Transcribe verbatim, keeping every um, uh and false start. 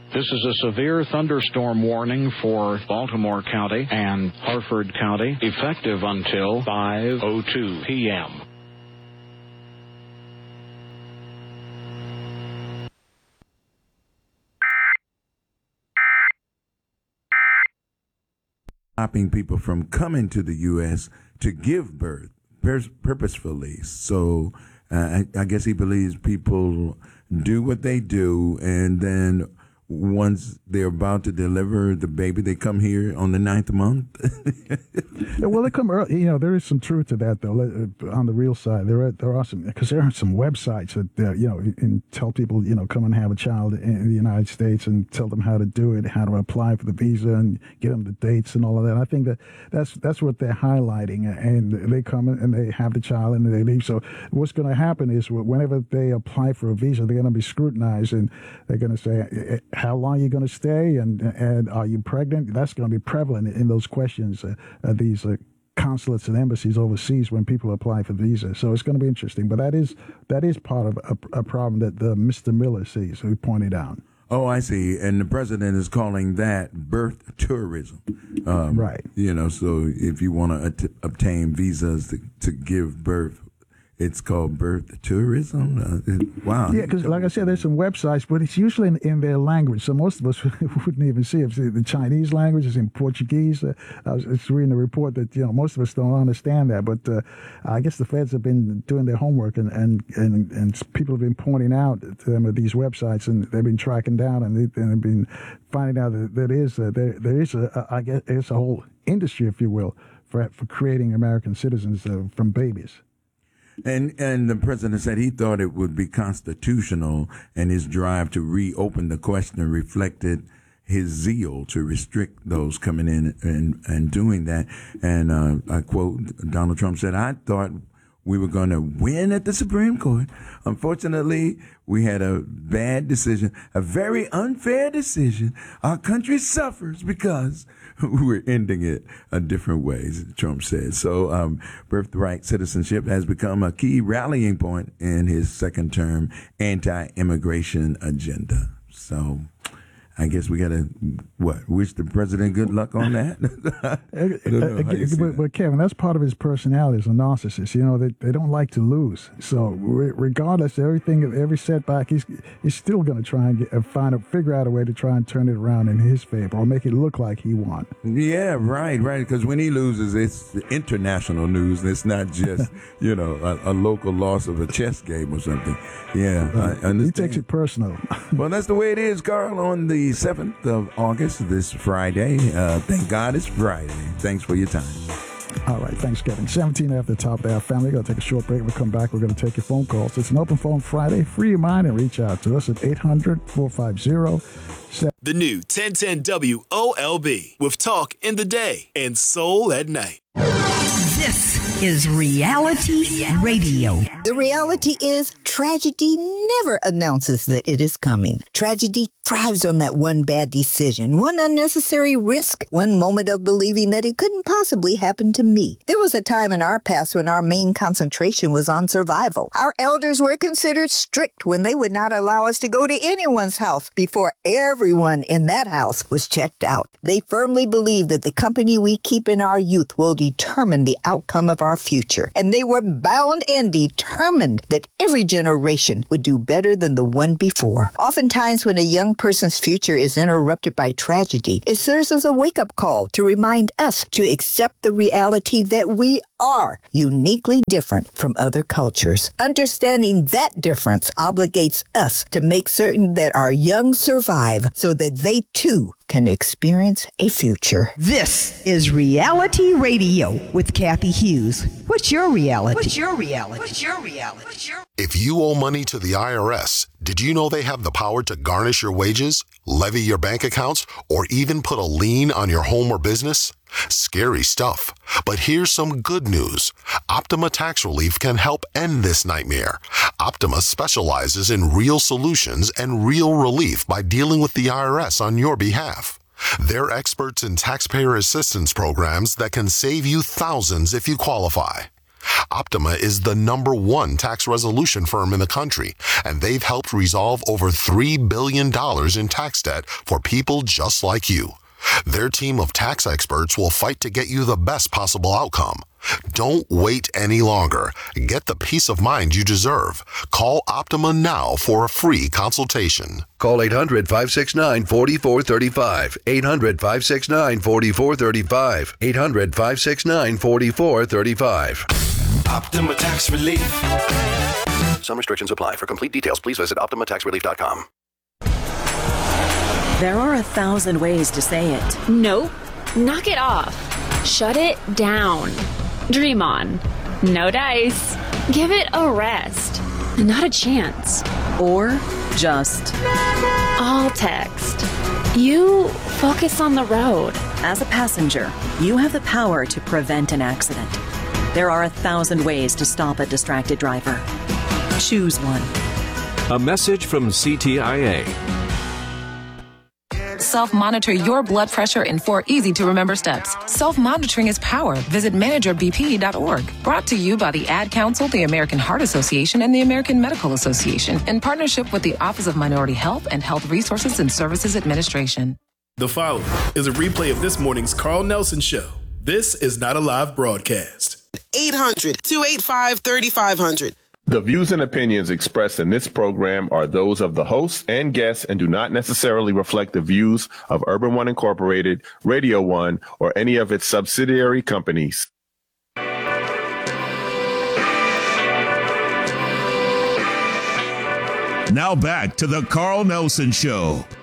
This is a severe thunderstorm warning for Baltimore County and Harford County, effective until five oh two p.m. Stopping people from coming to the U S to give birth pur- purposefully. So uh, I, I guess he believes people do what they do, and then once they're about to deliver the baby, they come here on the ninth month. Yeah, well, they come early. You know, there is some truth to that, though. On the real side, there are there are some, because there are some websites that uh, you know, and tell people, you know, come and have a child in the United States and tell them how to do it, how to apply for the visa, and get them the dates and all of that. I think that that's that's what they're highlighting, and they come and they have the child and they leave. So what's going to happen is whenever they apply for a visa, they're going to be scrutinized, and they're going to say, how long are you going to stay, and and are you pregnant? That's going to be prevalent in those questions, uh, uh, these uh, consulates and embassies overseas when people apply for visas. So it's going to be interesting. But that is that is part of a, a problem that uh, Mister Miller sees, who pointed out. Oh, I see. And the president is calling that birth tourism. Um, right. You know, so if you want to at- obtain visas to, to give birth, it's called birth tourism. Uh, it, wow. Yeah, because like I said, there's some websites, but it's usually in, in their language. So most of us wouldn't even see it. The Chinese language is in Portuguese. Uh, I was just reading a report that, you know, most of us don't understand that. But uh, I guess the feds have been doing their homework, and, and, and, and people have been pointing out to them of these websites, and they've been tracking down, and, they, and they've been finding out that there is a, there, there is a, I guess it's a whole industry, if you will, for for creating American citizens uh, from babies. And and the president said he thought it would be constitutional, and his drive to reopen the question reflected his zeal to restrict those coming in and, and doing that. And uh, I quote, Donald Trump said, I thought we were going to win at the Supreme Court. Unfortunately, we had a bad decision, a very unfair decision. Our country suffers because we're ending it a different ways, Trump said. So um, birthright citizenship has become a key rallying point in his second term anti-immigration agenda. So I guess we got to, what, wish the president good luck on that? but, but Kevin, that's part of his personality as a narcissist. You know, they, they don't like to lose. So re- regardless of everything, every setback, he's he's still going to try and get, find a, figure out a way to try and turn it around in his favor, or make it look like he won. Yeah, right, right. Because when he loses, it's international news. It's not just, you know, a, a local loss of a chess game or something. Yeah, uh, I understand. He takes it personal. Well, that's the way it is, Carl, on the seventh of August, this Friday. Uh, thank God it's Friday. Thanks for your time. All right, thanks, Kevin. seventeen after the top of our family. We're going to take a short break. We'll come back. We're going to take your phone calls. It's an open phone Friday. Free your mind and reach out to us at eight hundred, four five zero, seven. The new ten ten W O L B with talk in the day and soul at night. This is Reality Radio. The reality is tragedy never announces that it is coming. Tragedy thrives on that one bad decision, one unnecessary risk, one moment of believing that it couldn't possibly happen to me. There was a time in our past when our main concentration was on survival. Our elders were considered strict when they would not allow us to go to anyone's house before everyone in that house was checked out. They firmly believed that the company we keep in our youth will determine the outcome of our future. And they were bound and determined that every generation would do better than the one before. Oftentimes, when a young person's future is interrupted by tragedy, it serves as a wake-up call to remind us to accept the reality that we are uniquely different from other cultures. Understanding that difference obligates us to make certain that our young survive so that they too can experience a future. This is Reality Radio with Kathy Hughes. What's your reality? What's your reality? What's your reality? What's your... If you owe money to the I R S, did you know they have the power to garnish your wages, levy your bank accounts, or even put a lien on your home or business? Scary stuff. But here's some good news. Optima Tax Relief can help end this nightmare. Optima specializes in real solutions and real relief by dealing with the I R S on your behalf. They're experts in taxpayer assistance programs that can save you thousands if you qualify. Optima is the number one tax resolution firm in the country, and they've helped resolve over three billion dollars in tax debt for people just like you. Their team of tax experts will fight to get you the best possible outcome. Don't wait any longer. Get the peace of mind you deserve. Call Optima now for a free consultation. Call eight hundred, five six nine, four four three five. eight hundred, five six nine, four four three five. eight hundred, five six nine, four four three five. Optima Tax Relief. Some restrictions apply. For complete details, please visit optima tax relief dot com. There are a thousand ways to say it. Nope. Knock it off. Shut it down. Dream on. No dice. Give it a rest. Not a chance. Or just all text. You focus on the road. As a passenger, you have the power to prevent an accident. There are a thousand ways to stop a distracted driver. Choose one. A message from C T I A. Self-monitor your blood pressure in four easy-to-remember steps. Self-monitoring is power. Visit manager b p dot org. Brought to you by the Ad Council, the American Heart Association, and the American Medical Association, in partnership with the Office of Minority Health and Health Resources and Services Administration. The following is a replay of this morning's Carl Nelson Show. This is not a live broadcast. eight hundred, two eight five, three five zero zero. The views and opinions expressed in this program are those of the hosts and guests and do not necessarily reflect the views of Urban One Incorporated, Radio One, or any of its subsidiary companies. Now back to the Carl Nelson Show